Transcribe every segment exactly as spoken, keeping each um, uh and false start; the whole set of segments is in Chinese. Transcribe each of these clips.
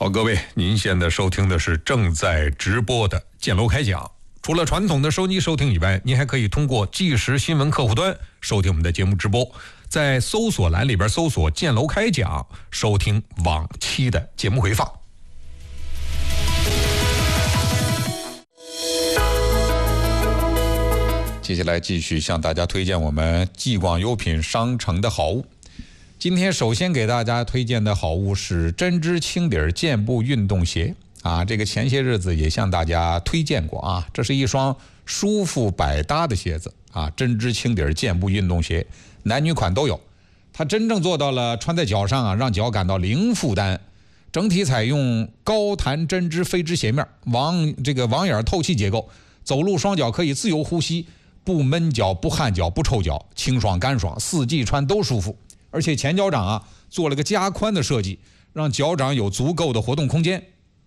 好，各位，您现在收听的是正在直播的建楼开讲。除了传统的收机收听以外，您还可以通过即时新闻客户端收听我们的节目直播，在搜索栏里边搜索建楼开讲，收听往期的节目回放。接下来继续向大家推荐我们继广优品商城的好物。今天首先给大家推荐的好物是针织轻底健步运动鞋啊，这个前些日子也向大家推荐过啊，这是一双舒服百搭的鞋子啊，针织轻底健步运动鞋，男女款都有。它真正做到了穿在脚上啊，让脚感到零负担。整体采用高弹针织飞织鞋面，网这个网眼透气结构，走路双脚可以自由呼吸，不闷脚、不汗脚、不臭脚，清爽干爽，四季穿都舒服。而且前脚掌啊做了个加宽的设计，让脚掌有足够的活动空间。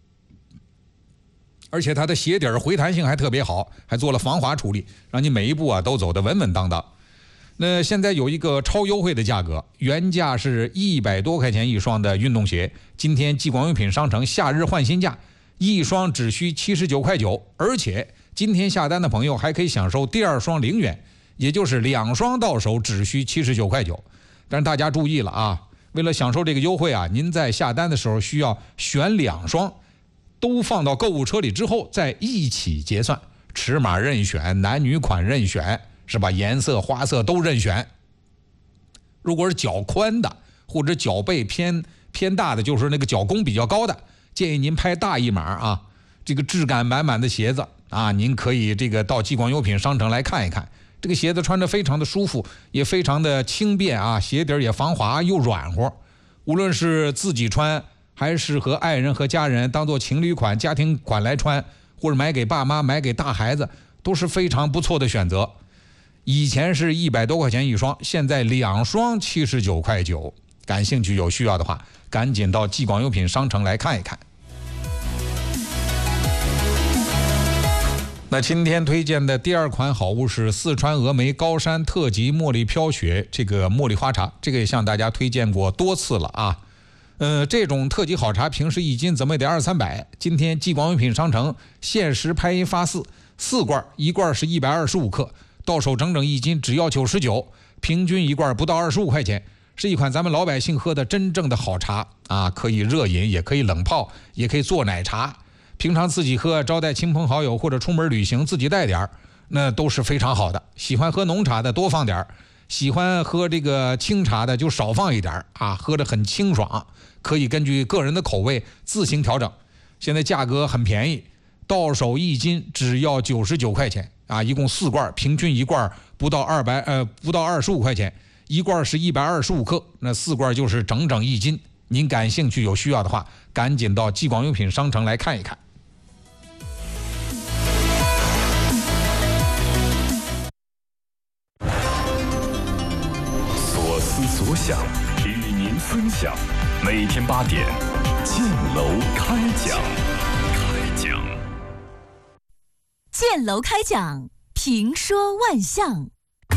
而且它的鞋底回弹性还特别好，还做了防滑处理，让你每一步啊都走得稳稳当当。那现在有一个超优惠的价格，原价是一百多块钱一双的运动鞋，今天继广优品商城夏日换新价，一双只需七十九块九，而且今天下单的朋友还可以享受第二双零元，也就是两双到手只需七十九块九。但是大家注意了啊，为了享受这个优惠啊，您在下单的时候需要选两双，都放到购物车里之后再一起结算，尺码任选，男女款任选，是吧？颜色花色都任选。如果是脚宽的或者脚背偏偏大的，就是那个脚弓比较高的，建议您拍大一码啊，这个质感满满的鞋子啊，您可以这个到继广优品商城来看一看。这个鞋子穿着非常的舒服，也非常的轻便啊，鞋底也防滑又软和，无论是自己穿还是和爱人和家人当做情侣款、家庭款来穿，或者买给爸妈、买给大孩子，都是非常不错的选择。以前是一百多块钱一双，现在两双七十九块九。感兴趣有需要的话，赶紧到继广优品商城来看一看。那今天推荐的第二款好物是四川峨眉高山特级茉莉飘雪这个茉莉花茶，这个也向大家推荐过多次了啊。呃，这种特级好茶平时一斤怎么也得二三百，今天继广优品商城限时拍一发四，四罐，一罐是一百二十五克，到手整整一斤只要九十九，平均一罐不到二十五块钱，是一款咱们老百姓喝的真正的好茶啊，可以热饮，也可以冷泡，也可以做奶茶。平常自己喝，招待亲朋好友或者出门旅行自己带点，那都是非常好的。喜欢喝浓茶的多放点，喜欢喝这个清茶的就少放一点啊，喝得很清爽，可以根据个人的口味自行调整。现在价格很便宜，到手一斤只要九十九块钱啊，一共四罐，平均一罐不到二百呃不到二十五块钱，一罐是一百二十五克，那四罐就是整整一斤。您感兴趣有需要的话，赶紧到继广优品商城来看一看。 所想与您分享，每天八点，建楼开讲。开讲， 建楼开讲，评说万象。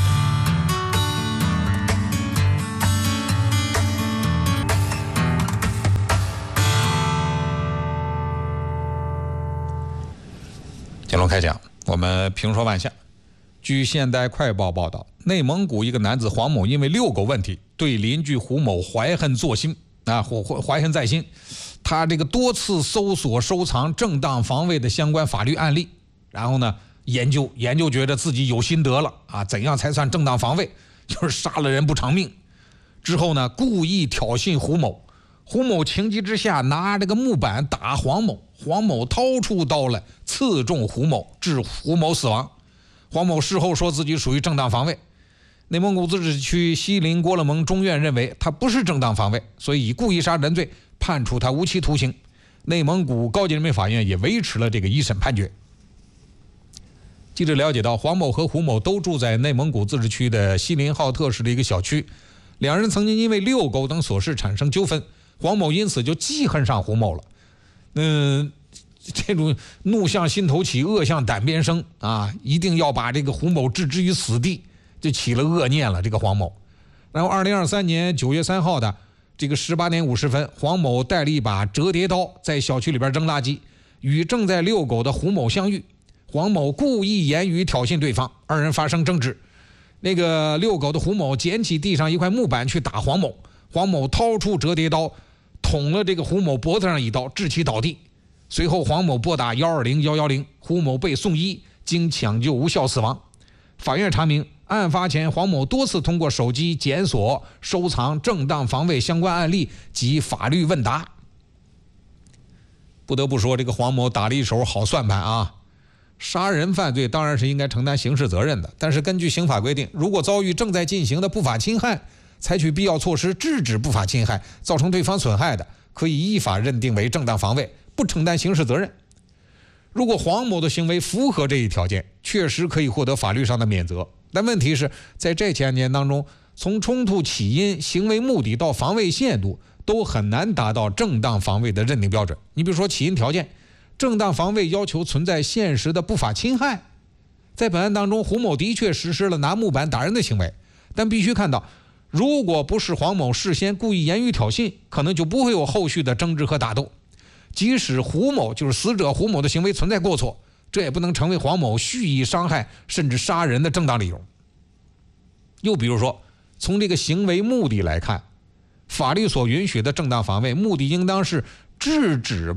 建楼开讲，我们评说万象。据现代快报报道，内蒙古一个男子黄某因为遛狗问题，对邻居胡某怀恨在心啊，怀恨在心。他这个多次搜索收藏正当防卫的相关法律案例，然后呢研究研究，觉得自己有心得了啊，怎样才算正当防卫？就是杀了人不偿命。之后呢，故意挑衅胡某，胡某情急之下拿这个木板打黄某，黄某掏出刀来刺中胡某，致胡某死亡。黄某事后说自己属于正当防卫，内蒙古自治区锡林郭勒盟中院认为他不是正当防卫，所以以故意杀人罪判处他无期徒刑。内蒙古高级人民法院也维持了这个一审判决。记者了解到，黄某和胡某都住在内蒙古自治区的锡林浩特市的一个小区，两人曾经因为遛狗等琐事产生纠纷，黄某因此就记恨上胡某了。嗯。这种怒向心头起，恶向胆边生啊！一定要把这个胡某置之于死地，就起了恶念了。这个黄某，然后二零二三年九月三号的这个十八点五十分，黄某带了一把折叠刀在小区里边扔垃圾，与正在遛狗的胡某相遇。黄某故意言语挑衅对方，二人发生争执。那个遛狗的胡某捡起地上一块木板去打黄某，黄某掏出折叠刀捅了这个胡某脖子上一刀，致其倒地。随后黄某拨打一二零一一零，胡某被送医，经抢救无效死亡。法院查明，案发前黄某多次通过手机检索收藏正当防卫相关案例及法律问答。不得不说，这个黄某打了一手好算盘啊！杀人犯罪当然是应该承担刑事责任的，但是根据刑法规定，如果遭遇正在进行的不法侵害，采取必要措施制止不法侵害，造成对方损害的，可以依法认定为正当防卫，不承担刑事责任。如果黄某的行为符合这一条件，确实可以获得法律上的免责。但问题是，在这起案件当中，从冲突起因、行为目的到防卫限度，都很难达到正当防卫的认定标准。你比如说起因条件，正当防卫要求存在现实的不法侵害。在本案当中，胡某的确实施了拿木板打人的行为，但必须看到，如果不是黄某事先故意言语挑衅，可能就不会有后续的争执和打斗。即使胡某就是死者胡某的行为存在过错，这也不能成为黄某蓄意伤害甚至杀人的正当理由。又比如说，从这个行为目的来看，法律所允许的正当防卫目的应当是制止